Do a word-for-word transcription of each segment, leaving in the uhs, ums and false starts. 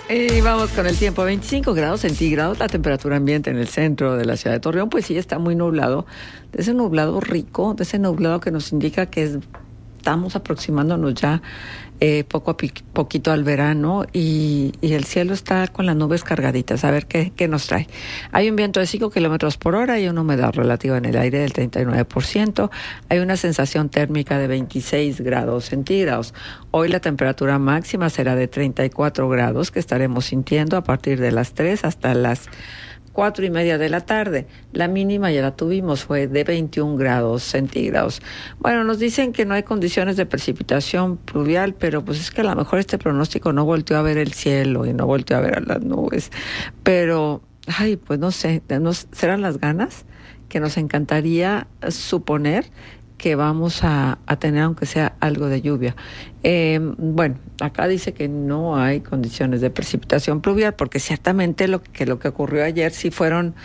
Y vamos con el tiempo, veinticinco grados centígrados, la temperatura ambiente en el centro de la ciudad de Torreón, pues sí está muy nublado, de ese nublado rico, de ese nublado que nos indica que es, estamos aproximándonos ya eh, poco a pi- poquito al verano y, y el cielo está con las nubes cargaditas, a ver qué, qué nos trae. Hay un viento de cinco kilómetros por hora y una humedad relativa en el aire del treinta y nueve por ciento, hay una sensación térmica de veintiséis grados centígrados. Hoy la temperatura máxima será de treinta y cuatro grados, que estaremos sintiendo a partir de las tres hasta las cuatro y media de la tarde. La mínima ya la tuvimos, fue de veintiún grados centígrados. Bueno, nos dicen que no hay condiciones de precipitación pluvial, pero pues es que a lo mejor este pronóstico no volteó a ver el cielo y no volteó a ver a las nubes. Pero, ay, pues no sé, ¿nos, serán las ganas? Que nos encantaría suponer que vamos a, a tener aunque sea algo de lluvia. Eh, bueno, acá dice que no hay condiciones de precipitación pluvial, porque ciertamente lo que, lo que ocurrió ayer sí fueron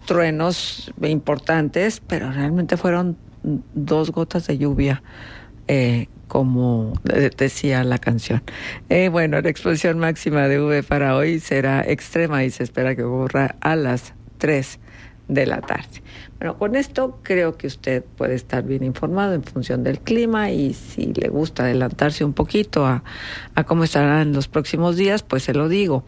truenos importantes, pero realmente fueron dos gotas de lluvia, eh, como decía la canción. Eh, bueno, la exposición máxima de U V para hoy será extrema y se espera que ocurra a las tres de la tarde. Bueno, con esto creo que usted puede estar bien informado en función del clima, y si le gusta adelantarse un poquito a, a cómo estarán los próximos días, pues se lo digo.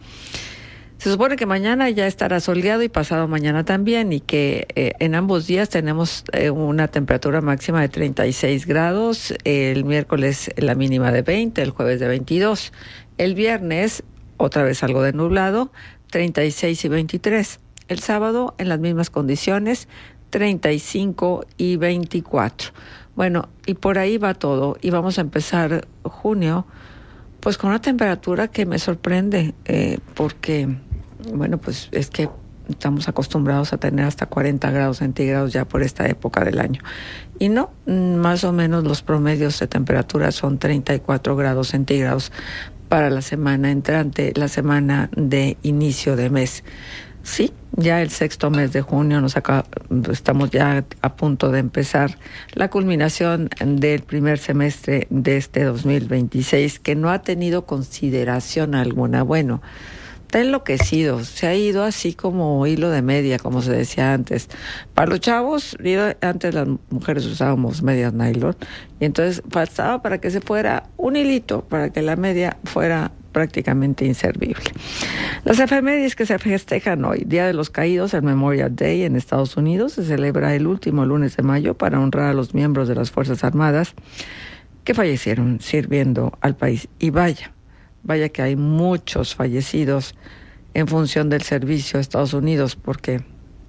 Se supone que mañana ya estará soleado y pasado mañana también, y que eh, en ambos días tenemos eh, una temperatura máxima de treinta y seis grados, el miércoles la mínima de veinte, el jueves de veintidós, el viernes otra vez algo de nublado, treinta y seis y veintitrés. El sábado, en las mismas condiciones, treinta y cinco y veinticuatro. Bueno, y por ahí va todo. Y vamos a empezar junio, pues con una temperatura que me sorprende, eh, porque, bueno, pues es que estamos acostumbrados a tener hasta cuarenta grados centígrados ya por esta época del año. Y no, más o menos los promedios de temperatura son treinta y cuatro grados centígrados para la semana entrante, la semana de inicio de mes. Sí, ya el sexto mes de junio, nos acaba, estamos ya a punto de empezar la culminación del primer semestre de este dos mil veintiséis, que no ha tenido consideración alguna. Bueno, está enloquecido, se ha ido así como hilo de media, como se decía antes. Para los chavos, antes las mujeres usábamos medias nylon, y entonces faltaba para que se fuera un hilito, para que la media fuera prácticamente inservible. Las efemérides que se festejan hoy: Día de los Caídos, el Memorial Day en Estados Unidos, se celebra el último lunes de mayo para honrar a los miembros de las Fuerzas Armadas que fallecieron sirviendo al país. Y vaya, vaya que hay muchos fallecidos en función del servicio a Estados Unidos, porque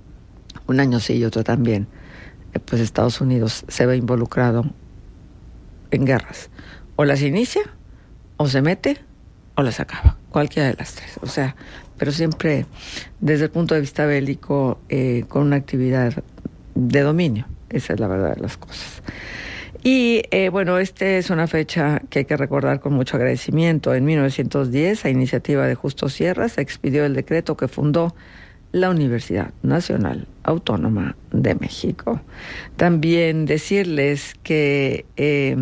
un año sí y otro también, pues Estados Unidos se ve involucrado en guerras. O las inicia, o se mete, o las acaba, cualquiera de las tres. O sea, pero siempre desde el punto de vista bélico, eh, con una actividad de dominio. Esa es la verdad de las cosas. Y eh, bueno, esta es una fecha que hay que recordar con mucho agradecimiento. En mil novecientos diez, a iniciativa de Justo Sierra, se expidió el decreto que fundó la Universidad Nacional Autónoma de México. También decirles que eh,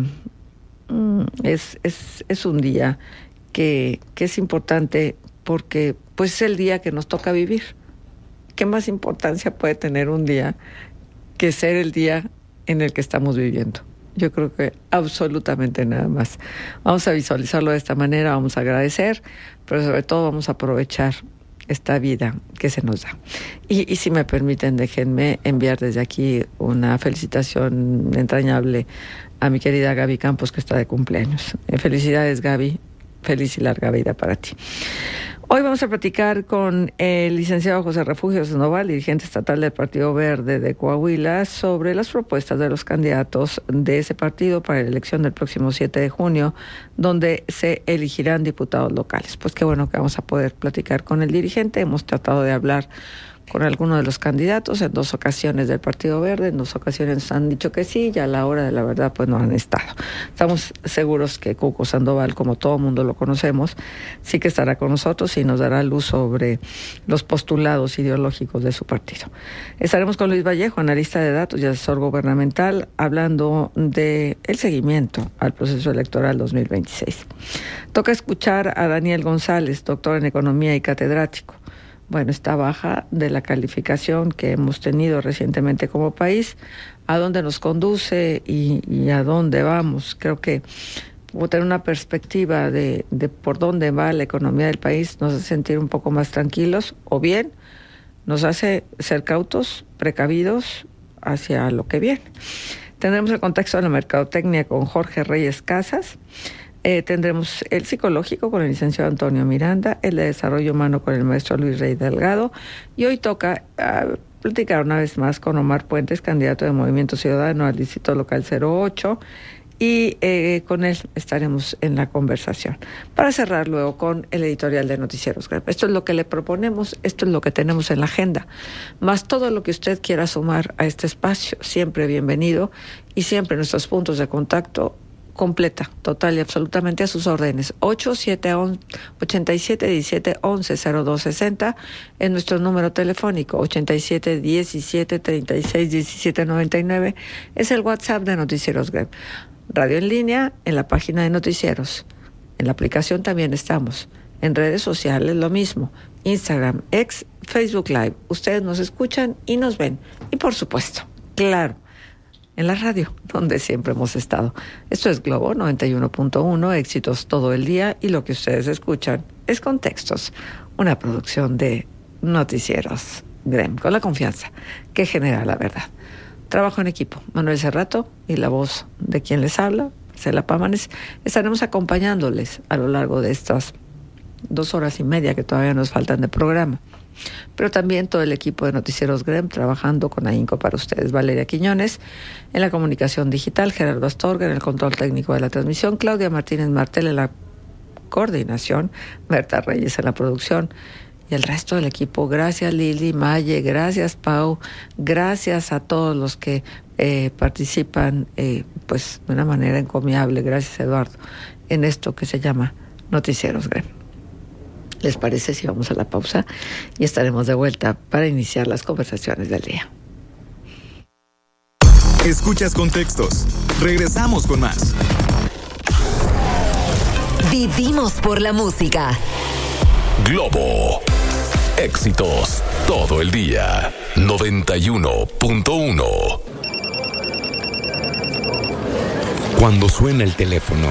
es, es, es un día que, que es importante, porque pues es el día que nos toca vivir. ¿Qué más importancia puede tener un día que ser el día en el que estamos viviendo? Yo creo que absolutamente nada más. Vamos a visualizarlo de esta manera, vamos a agradecer, pero sobre todo vamos a aprovechar esta vida que se nos da. Y, y si me permiten, déjenme enviar desde aquí una felicitación entrañable a mi querida Gaby Campos, que está de cumpleaños. Eh, felicidades, Gaby. Feliz y larga vida para ti. Hoy vamos a platicar con el licenciado José Refugio Sandoval, dirigente estatal del Partido Verde de Coahuila, sobre las propuestas de los candidatos de ese partido para la elección del próximo siete de junio, donde se elegirán diputados locales. Pues qué bueno que vamos a poder platicar con el dirigente. Hemos tratado de hablar con alguno de los candidatos, en dos ocasiones del Partido Verde, en dos ocasiones han dicho que sí, y a la hora de la verdad pues no han estado. Estamos seguros que Cuco Sandoval, como todo mundo lo conocemos, sí que estará con nosotros y nos dará luz sobre los postulados ideológicos de su partido. Estaremos con Luis Vallejo, analista de datos y asesor gubernamental, hablando de el seguimiento al proceso electoral dos mil veintiséis. Toca escuchar a Daniel González, doctor en economía y catedrático. Bueno, esta baja de la calificación que hemos tenido recientemente como país, a dónde nos conduce y, y a dónde vamos. Creo que tener una perspectiva de, de por dónde va la economía del país nos hace sentir un poco más tranquilos, o bien nos hace ser cautos, precavidos hacia lo que viene. Tendremos el contexto de la mercadotecnia con Jorge Reyes Casas. Eh, tendremos el psicológico con el licenciado Antonio Miranda, el de desarrollo humano con el maestro Luis Rey Delgado, y hoy toca uh, platicar una vez más con Omar Puentes, candidato de Movimiento Ciudadano al Distrito Local cero ocho, y eh, con él estaremos en la conversación. Para cerrar luego con el editorial de Noticieros Grem. Esto es lo que le proponemos, esto es lo que tenemos en la agenda, más todo lo que usted quiera sumar a este espacio, siempre bienvenido, y siempre nuestros puntos de contacto completa, total y absolutamente a sus órdenes. ocho siete uno, ochenta y siete diecisiete once cero dos sesenta es nuestro número telefónico. Ochenta y siete diecisiete treinta y seis diecisiete noventa y nueve es el WhatsApp de Noticieros Grem. Radio en línea en la página de Noticieros. En la aplicación también estamos. En redes sociales lo mismo. Instagram, X, Facebook Live. Ustedes nos escuchan y nos ven. Y por supuesto, claro, en la radio, donde siempre hemos estado. Esto es Globo noventa y uno punto uno, éxitos todo el día, y lo que ustedes escuchan es Contextos, una producción de Noticieros Grem, con la confianza que genera la verdad. Trabajo en equipo, Manuel Cerrato y la voz de quien les habla, Marcela Pámanes. Estaremos acompañándoles a lo largo de estas dos horas y media que todavía nos faltan de programa. Pero también todo el equipo de Noticieros Grem trabajando con ahínco para ustedes. Valeria Quiñones en la comunicación digital, Gerardo Astorga en el control técnico de la transmisión, Claudia Martínez Martel en la coordinación, Berta Reyes en la producción y el resto del equipo. Gracias Lili, Maye, gracias Pau, gracias a todos los que eh, participan eh, pues de una manera encomiable, gracias Eduardo, en esto que se llama Noticieros Grem. ¿Les parece si vamos a la pausa? Y estaremos de vuelta para iniciar las conversaciones del día. Escuchas Contextos. Regresamos con más. Vivimos por la música. Globo. Éxitos todo el día. noventa y uno punto uno. Cuando suena el teléfono,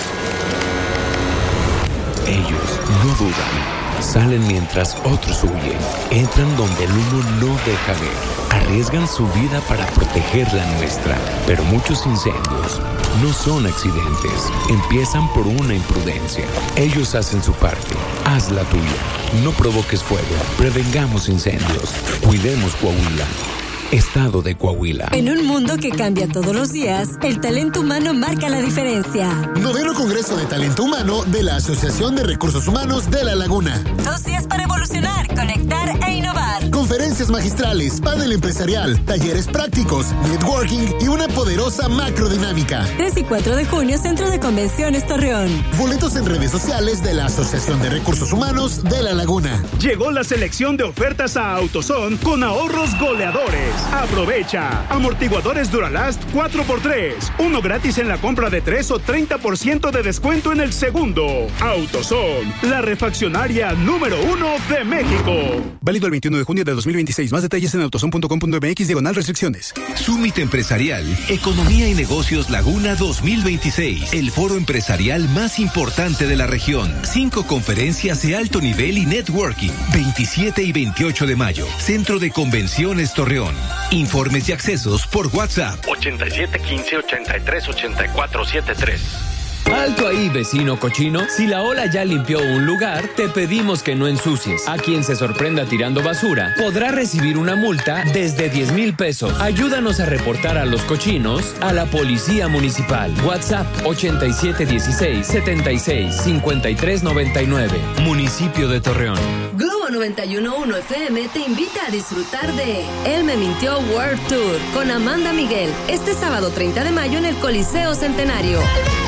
ellos no dudan, salen mientras otros huyen, entran donde el humo no deja ver, arriesgan su vida para proteger la nuestra. Pero muchos incendios no son accidentes, empiezan por una imprudencia. Ellos hacen su parte, haz la tuya. No provoques fuego, prevengamos incendios, cuidemos Coahuila. Estado de Coahuila. En un mundo que cambia todos los días, el talento humano marca la diferencia. Noveno Congreso de Talento Humano de la Asociación de Recursos Humanos de La Laguna. Dos días para evolucionar, conectar e innovar. Conferencias magistrales, panel empresarial, talleres prácticos, networking y una poderosa macrodinámica. tres y cuatro de junio, Centro de Convenciones Torreón. Boletos en redes sociales de la Asociación de Recursos Humanos de La Laguna. Llegó la selección de ofertas a AutoZone con ahorros goleadores. Aprovecha. Amortiguadores Duralast cuatro por tres. Uno gratis en la compra de tres o treinta por ciento de descuento en el segundo. AutoZone, la refaccionaria número uno de México. Válido el veintiuno de junio de dos mil veintiséis. Más detalles en autozone punto com punto m x diagonal restricciones. Summit Empresarial, Economía y Negocios Laguna dos mil veintiséis. El foro empresarial más importante de la región. Cinco conferencias de alto nivel y networking. veintisiete y veintiocho de mayo. Centro de Convenciones Torreón. Informes y accesos por WhatsApp. ochenta y siete quince ochenta y tres ochenta y cuatro setenta y tres. Alto ahí, vecino cochino. Si la ola ya limpió un lugar, te pedimos que no ensucies. A quien se sorprenda tirando basura podrá recibir una multa desde diez mil pesos. Ayúdanos a reportar a los cochinos a la Policía Municipal. WhatsApp ochenta y siete dieciséis setenta y seis cincuenta y tres noventa y nueve. Municipio de Torreón. Globo noventa y uno punto uno F M te invita a disfrutar de Él me mintió World Tour con Amanda Miguel este sábado treinta de mayo en el Coliseo Centenario.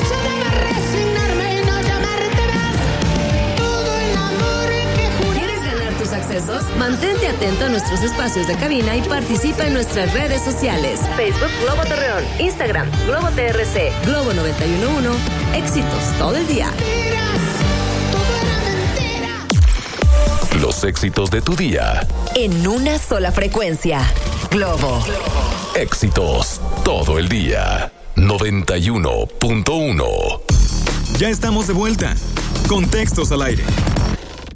¿Quieres ganar tus accesos? Mantente atento a nuestros espacios de cabina y participa en nuestras redes sociales. Facebook Globo Torreón, Instagram Globo T R C, Globo noventa y uno punto uno, éxitos todo el día. Los éxitos de tu día. En una sola frecuencia. Globo. Éxitos todo el día. noventa y uno punto uno. Ya estamos de vuelta. Con Textos al Aire.